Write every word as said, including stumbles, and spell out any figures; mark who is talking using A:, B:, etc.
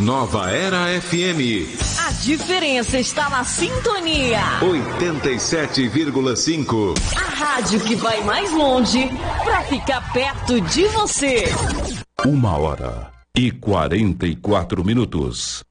A: Nova Era F M.
B: A diferença está na sintonia.
A: oitenta e sete vírgula cinco.
B: A rádio que vai mais longe para ficar perto de você.
C: Uma hora e quarenta e quatro minutos.